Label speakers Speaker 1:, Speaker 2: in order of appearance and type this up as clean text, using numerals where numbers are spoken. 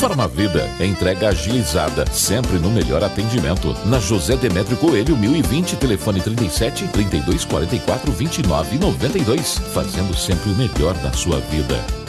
Speaker 1: Farmavida, entrega agilizada, sempre no melhor atendimento. Na José Demétrio Coelho, 1020, telefone 37 32 44 29 92. Fazendo sempre o melhor na sua vida.